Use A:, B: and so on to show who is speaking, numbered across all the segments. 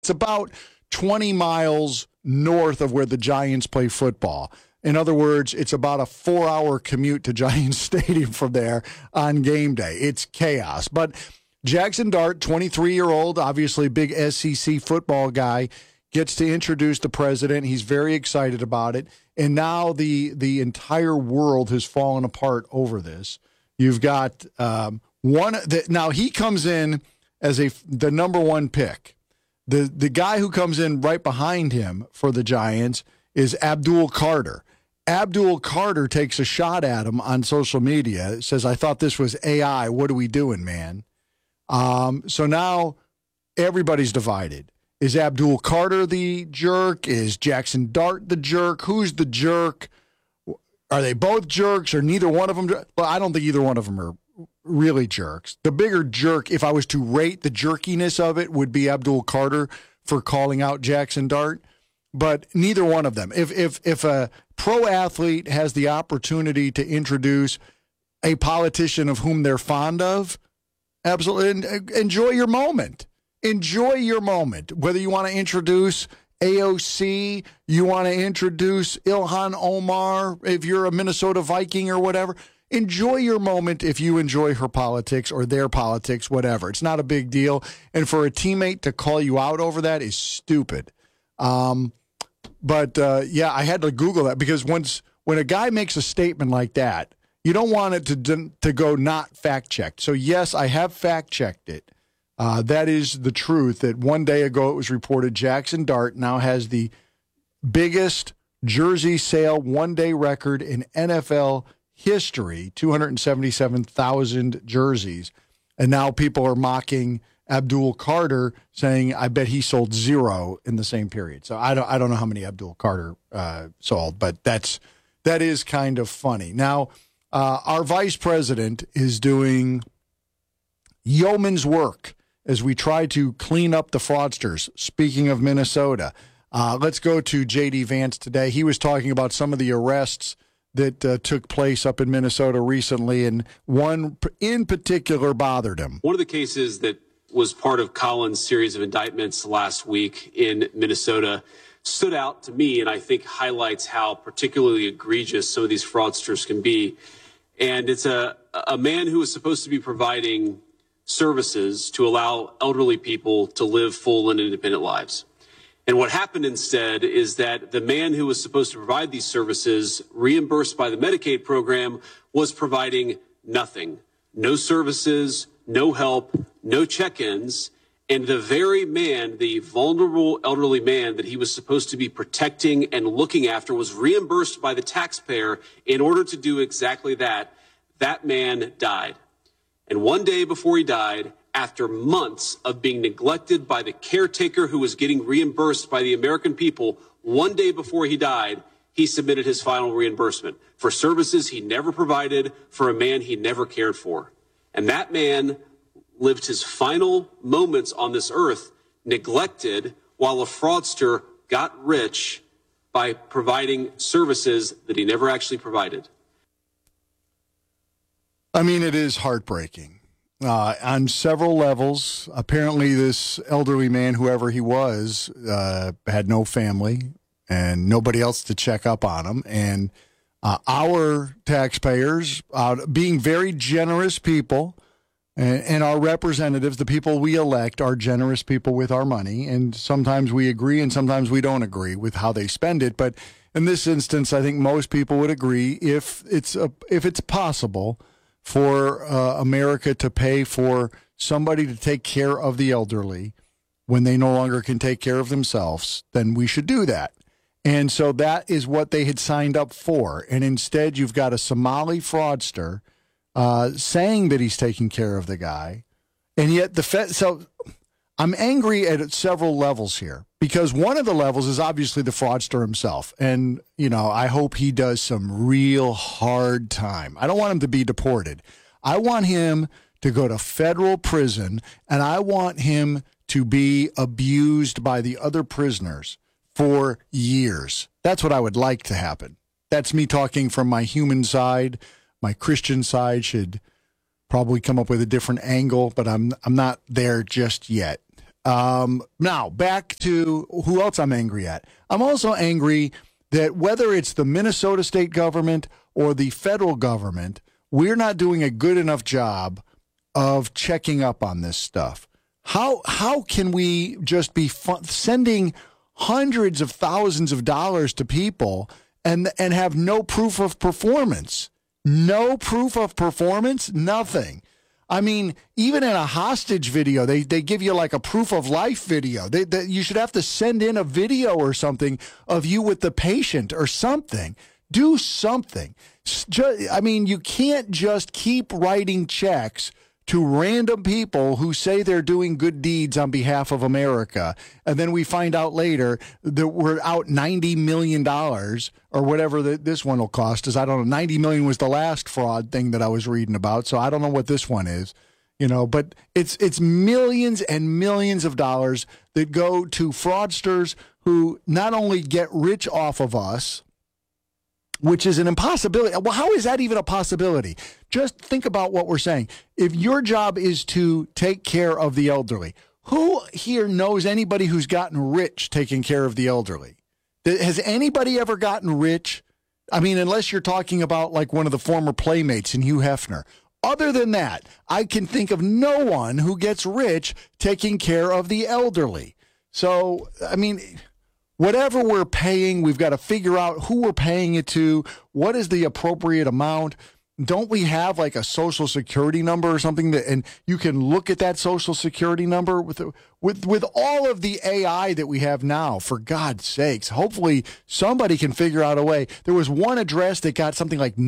A: It's about 20 miles north of where the Giants play football. In other words, it's about a 4-hour commute to Giants Stadium from there on game day. It's chaos. But Jackson Dart, 23-year-old, obviously big SEC football guy, gets to introduce the president. He's very excited about it. And now the entire world has fallen apart over this. You've got now he comes in as the number one pick. The guy who comes in right behind him for the Giants is Abdul Carter. Abdul Carter takes a shot at him on social media, says, I thought this was AI. What are we doing, man? So now everybody's divided. Is Abdul Carter the jerk? Is Jackson Dart the jerk? Who's the jerk? Are they both jerks or neither one of them? Well, I don't think either one of them are really jerks. The bigger jerk, if I was to rate the jerkiness of it, would be Abdul Carter for calling out Jackson Dart. But neither one of them. If a pro athlete has the opportunity to introduce a politician of whom they're fond of, absolutely enjoy your moment. Enjoy your moment. Whether you want to introduce AOC, you want to introduce Ilhan Omar, if you're a Minnesota Viking or whatever, enjoy your moment if you enjoy her politics or their politics, whatever. It's not a big deal. And for a teammate to call you out over that is stupid. But I had to Google that because when a guy makes a statement like that, you don't want it to go not fact-checked. So, yes, I have fact-checked it. That is the truth that one day ago it was reported Jackson Dart now has the biggest jersey sale one-day record in NFL history, 277,000 jerseys. And now people are mocking Abdul Carter, saying, I bet he sold 0 in the same period. So I don't know how many Abdul Carter sold, but that is kind of funny. Now, our vice president is doing yeoman's work as we try to clean up the fraudsters. Speaking of Minnesota, let's go to J.D. Vance today. He was talking about some of the arrests that took place up in Minnesota recently, and one in particular bothered him.
B: One of the cases that was part of Colin's series of indictments last week in Minnesota stood out to me and I think highlights how particularly egregious some of these fraudsters can be. And it's a man who was supposed to be providing services to allow elderly people to live full and independent lives. And what happened instead is that the man who was supposed to provide these services, reimbursed by the Medicaid program, was providing nothing. No services, no help, no check-ins, and the very man, the vulnerable elderly man that he was supposed to be protecting and looking after, was reimbursed by the taxpayer in order to do exactly that. That man died. And one day before he died, after months of being neglected by the caretaker who was getting reimbursed by the American people, one day before he died, he submitted his final reimbursement for services he never provided for a man he never cared for. And that man lived his final moments on this earth neglected while a fraudster got rich by providing services that he never actually provided.
A: I mean, it is heartbreaking on several levels. Apparently, this elderly man, whoever he was, had no family and nobody else to check up on him. And our taxpayers, being very generous people, and our representatives, the people we elect, are generous people with our money. And sometimes we agree and sometimes we don't agree with how they spend it. But in this instance, I think most people would agree if it's possible for America to pay for somebody to take care of the elderly when they no longer can take care of themselves, then we should do that. And so that is what they had signed up for. And instead, you've got a Somali fraudster saying that he's taking care of the guy. And yet so I'm angry at several levels here, because one of the levels is obviously the fraudster himself. And, I hope he does some real hard time. I don't want him to be deported. I want him to go to federal prison, and I want him to be abused by the other prisoners for years. That's what I would like to happen. That's me talking from my human side. My Christian side should probably come up with a different angle, but I'm not there just yet. Now, back to who else I'm angry at. I'm also angry that whether it's the Minnesota state government or the federal government, we're not doing a good enough job of checking up on this stuff. How can we just be sending hundreds of thousands of dollars to people and have no proof of performance? No proof of performance? Nothing. I mean, even in a hostage video, they give you like a proof of life video. You should have to send in a video or something of you with the patient or something. Do something. I mean, you can't just keep writing checks to random people who say they're doing good deeds on behalf of America. And then we find out later that we're out $90 million or whatever this one will cost us. I don't know. $90 million was the last fraud thing that I was reading about. So I don't know what this one is, but it's millions and millions of dollars that go to fraudsters who not only get rich off of us, which is an impossibility. Well, how is that even a possibility? Just think about what we're saying. If your job is to take care of the elderly, who here knows anybody who's gotten rich taking care of the elderly? Has anybody ever gotten rich? I mean, unless you're talking about like one of the former Playmates and Hugh Hefner. Other than that, I can think of no one who gets rich taking care of the elderly. So, I mean, whatever we're paying, we've got to figure out who we're paying it to. What is the appropriate amount? Don't we have like a social security number or something and you can look at that social security number with all of the AI that we have now, for God's sakes? Hopefully somebody can figure out a way. There was one address that got something like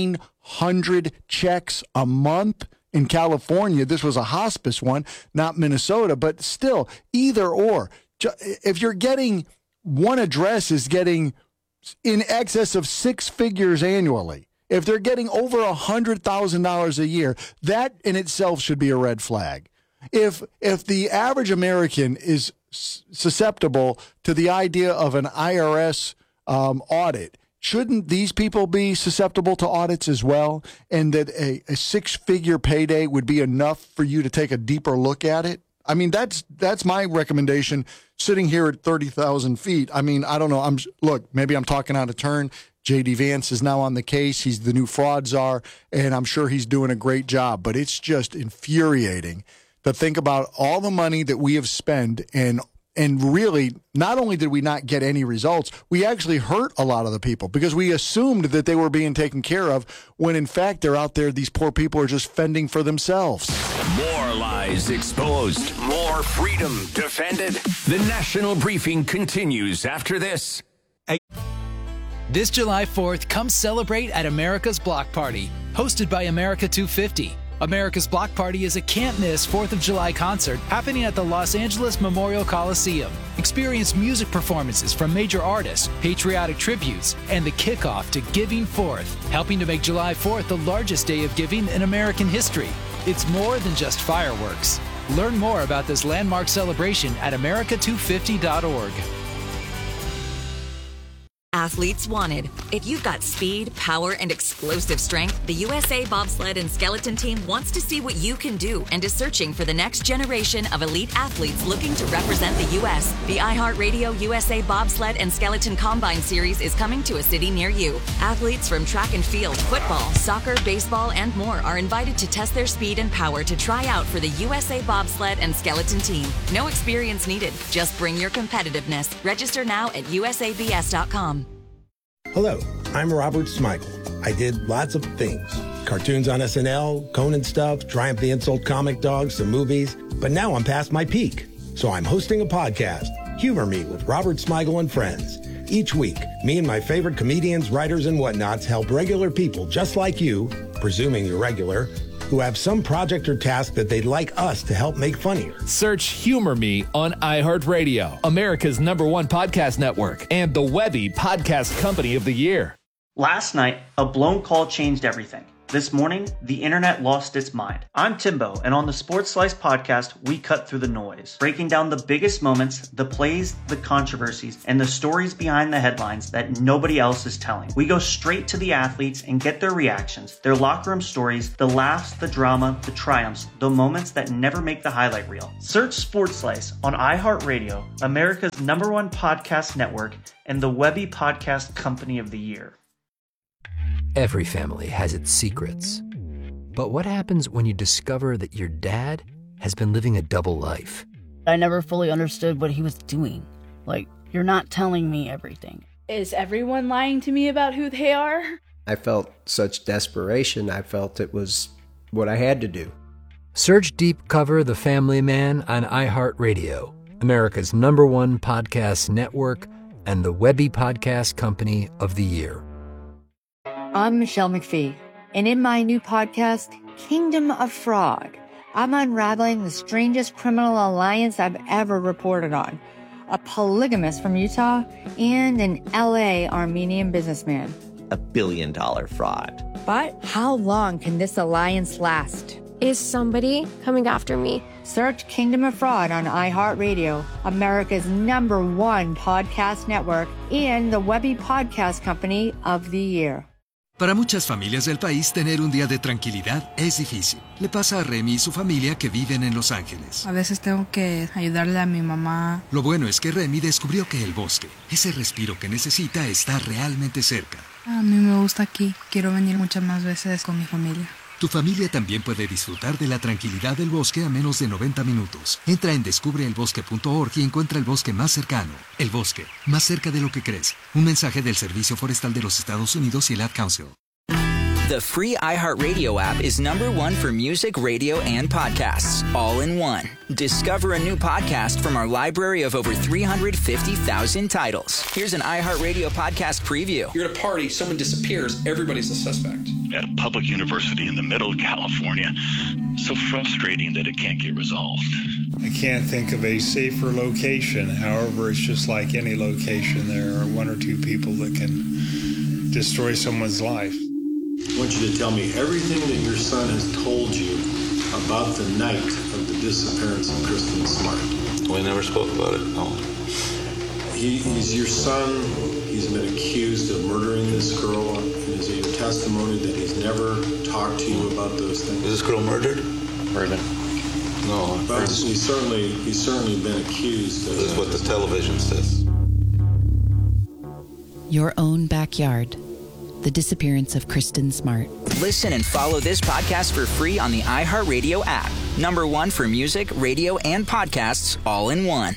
A: 900 checks a month in California. This was a hospice one, not Minnesota, but still, either or. If you're getting one address is getting in excess of six figures annually. If they're getting over $100,000 a year, that in itself should be a red flag. If the average American is susceptible to the idea of an IRS audit, shouldn't these people be susceptible to audits as well? And that a six-figure payday would be enough for you to take a deeper look at it? I mean, that's my recommendation sitting here at 30,000 feet. I mean, I don't know. Look, maybe I'm talking out of turn. J.D. Vance is now on the case. He's the new fraud czar, and I'm sure he's doing a great job. But it's just infuriating to think about all the money that we have spent, and really, not only did we not get any results, we actually hurt a lot of the people because we assumed that they were being taken care of when, in fact, they're out there. These poor people are just fending for themselves.
C: More lies exposed. More freedom defended. The National Briefing continues after this.
D: This July 4th, come celebrate at America's Block Party, hosted by America 250. America's Block Party is a can't-miss 4th of July concert happening at the Los Angeles Memorial Coliseum. Experience music performances from major artists, patriotic tributes, and the kickoff to Giving Forth, helping to make July 4th the largest day of giving in American history. It's more than just fireworks. Learn more about this landmark celebration at america250.org.
E: Athletes wanted. If you've got speed, power, and explosive strength, the USA Bobsled and Skeleton Team wants to see what you can do and is searching for the next generation of elite athletes looking to represent the U.S. The iHeartRadio USA Bobsled and Skeleton Combine Series is coming to a city near you. Athletes from track and field, football, soccer, baseball, and more are invited to test their speed and power to try out for the USA Bobsled and Skeleton Team. No experience needed. Just bring your competitiveness. Register now at usabs.com.
F: Hello, I'm Robert Smigel. I did lots of things. Cartoons on SNL, Conan stuff, Triumph the Insult comic dogs, some movies. But now I'm past my peak. So I'm hosting a podcast, Humor Me with Robert Smigel and Friends. Each week, me and my favorite comedians, writers, and whatnots help regular people just like you, presuming you're regular, who have some project or task that they'd like us to help make funnier.
G: Search Humor Me on iHeartRadio, America's #1 podcast network, and the Webby Podcast Company of the Year.
H: Last night, a blown call changed everything. This morning, the internet lost its mind. I'm Timbo, and on the Sports Slice podcast, we cut through the noise, breaking down the biggest moments, the plays, the controversies, and the stories behind the headlines that nobody else is telling. We go straight to the athletes and get their reactions, their locker room stories, the laughs, the drama, the triumphs, the moments that never make the highlight reel. Search Sports Slice on iHeartRadio, America's #1 podcast network, and the Webby Podcast Company of the Year.
I: Every family has its secrets. But what happens when you discover that your dad has been living a double life?
J: I never fully understood what he was doing. Like, you're not telling me everything.
K: Is everyone lying to me about who they are?
L: I felt such desperation. I felt it was what I had to do.
I: Search Deep Cover The Family Man on iHeartRadio, America's #1 podcast network, and the Webby Podcast Company of the Year.
M: I'm Michelle McPhee, and in my new podcast, Kingdom of Frog, I'm unraveling the strangest criminal alliance I've ever reported on. A polygamist from Utah and an LA Armenian businessman.
N: $1 billion fraud.
M: But how long can this alliance last?
O: Is somebody coming after me?
M: Search Kingdom of Fraud on iHeartRadio, America's #1 podcast network, and the Webby Podcast Company of the Year.
P: Para muchas familias del país, tener un día de tranquilidad es difícil. Le pasa a Remy y su familia que viven en Los Ángeles.
Q: A veces tengo que ayudarle a mi mamá.
P: Lo bueno es que Remy descubrió que el bosque, ese respiro que necesita, está realmente cerca.
Q: A mí me gusta aquí. Quiero venir muchas más veces con mi familia.
P: Tu familia también puede disfrutar de la tranquilidad del bosque a menos de 90 minutos. Entra en descubreelbosque.org y encuentra el bosque más cercano. El bosque, más cerca de lo que crees. Un mensaje del Servicio Forestal de los Estados Unidos y el Ad Council.
R: The free iHeartRadio app is #1 for music, radio, and podcasts, all in one. Discover a new podcast from our library of over 350,000 titles. Here's an iHeartRadio podcast preview.
S: You're at a party, someone disappears, everybody's a suspect.
T: At a public university in the middle of California, so frustrating that it can't get resolved.
U: I can't think of a safer location. However, it's just like any location. There are one or two people that can destroy someone's life.
V: I want you to tell me everything that your son has told you about the night of the disappearance of Kristen Smart.
W: We never spoke about it, no.
V: He's your son. He's been accused of murdering this girl. Is it your testimony that he's never talked to you about those things?
W: Is this girl murdered?
V: Murdered.
W: No.
V: But he's certainly been accused.
W: This is what the television says.
X: Your own backyard. The disappearance of Kristen Smart.
R: Listen and follow this podcast for free on the iHeartRadio app. #1 for music, radio, and podcasts, all in one.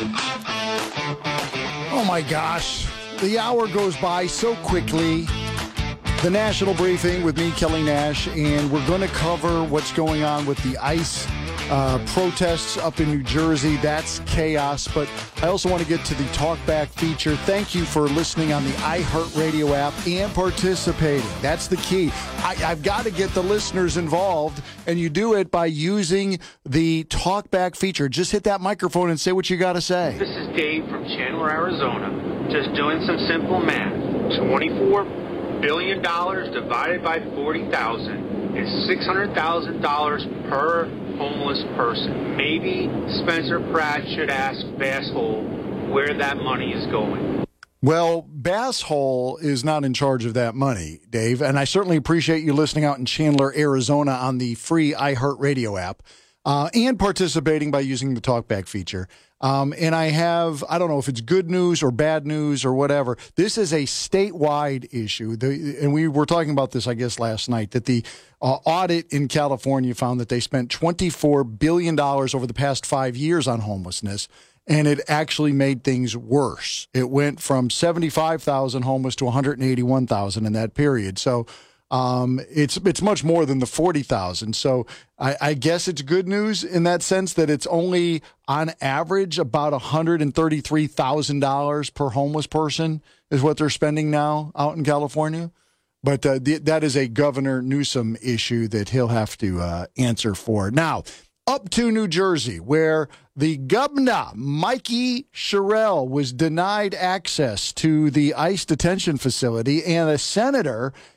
A: Oh my gosh. The hour goes by so quickly. The National Briefing with me, Kelly Nash, and we're going to cover what's going on with the ICE protests up in New Jersey. That's chaos. But I also want to get to the Talkback feature. Thank you for listening on the iHeartRadio app and participating. That's the key. I've got to get the listeners involved, and you do it by using the Talkback feature. Just hit that microphone and say what you got to say.
Y: This is Dave from Chandler, Arizona. Just doing some simple math. $24 billion divided by 40,000 is $600,000 per homeless person. Maybe Spencer Pratt should ask Bass Hole where that money is going.
A: Well, Bass Hole is not in charge of that money, Dave, and I certainly appreciate you listening out in Chandler, Arizona on the free iHeartRadio app and participating by using the Talkback feature. And I don't know if it's good news or bad news or whatever. This is a statewide issue. And we were talking about this, I guess, last night, that the audit in California found that they spent $24 billion over the past 5 years on homelessness, and it actually made things worse. It went from 75,000 homeless to 181,000 in that period. So it's much more than the 40,000. So I guess it's good news in that sense that it's only on average about $133,000 per homeless person is what they're spending now out in California. But that is a Governor Newsom issue that he'll have to answer for. Now, up to New Jersey, where the governor, Mikey Sherrill, was denied access to the ICE detention facility, and a senator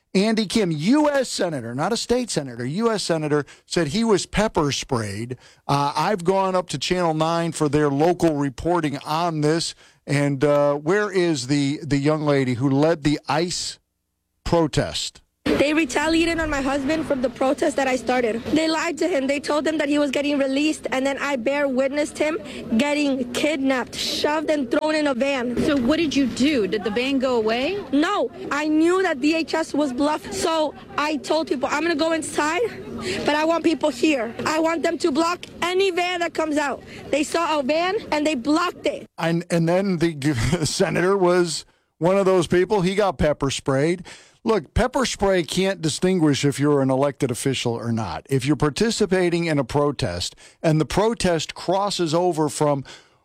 A: Andy Kim, U.S. Senator, not a state senator, U.S. Senator, said he was pepper sprayed. I've gone up to Channel 9 for their local reporting on this. And where is the young lady who led the ICE protest?
B: They retaliated on my husband from the protest that I started. They lied to him. They told him that he was getting released, and then I witnessed him getting kidnapped, shoved, and thrown in a van.
C: So what did you do? Did the van go away?
B: No. I knew that DHS was bluffed, so I told people, I'm going to go inside, but I want people here. I want them to block any van that comes out. They saw a van, and they blocked it.
A: And then the senator was one of those people. He got pepper sprayed. Look, pepper spray can't distinguish if you're an elected official or not. If you're participating in a protest and the protest crosses over from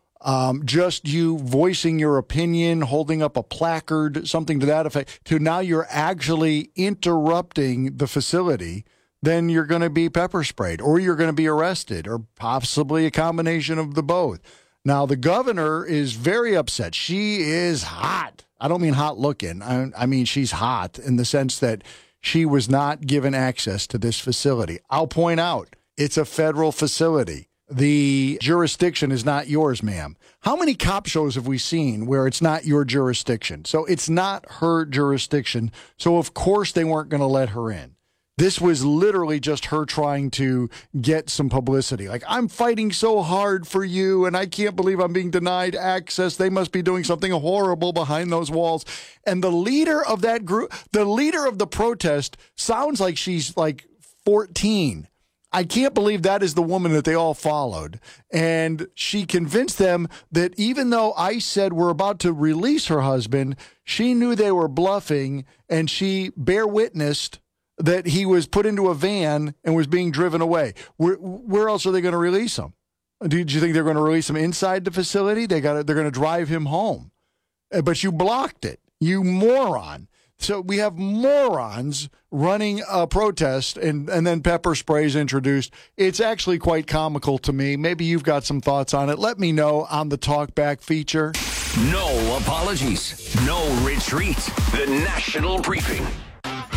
A: just you voicing your opinion, holding up a placard, something to that effect, to now you're actually interrupting the facility, then you're going to be pepper sprayed or you're going to be arrested or possibly a combination of the both. Now, the governor is very upset. She is hot. I don't mean hot looking. I mean, she's hot in the sense that she was not given access to this facility. I'll point out, it's a federal facility. The jurisdiction is not yours, ma'am. How many cop shows have we seen where it's not your jurisdiction? So it's not her jurisdiction. So, of course, they weren't going to let her in. This was literally just her trying to get some publicity. Like, I'm fighting so hard for you, and I can't believe I'm being denied access. They must be doing something horrible behind those walls. And the leader of that group, the leader of the protest, sounds like she's like 14. I can't believe that is the woman that they all followed. And she convinced them that even though ICE said we're about to release her husband, she knew they were bluffing, and she bear witnessed that he was put into a van and was being driven away. Where else are they going to release him? Did you think they're going to release him inside the facility? They're going to drive him home. But you blocked it, you moron. So we have morons running a protest and then pepper spray is introduced. It's actually quite comical to me. Maybe you've got some thoughts on it. Let me know on the Talkback feature.
D: No apologies. No retreat. The National Briefing.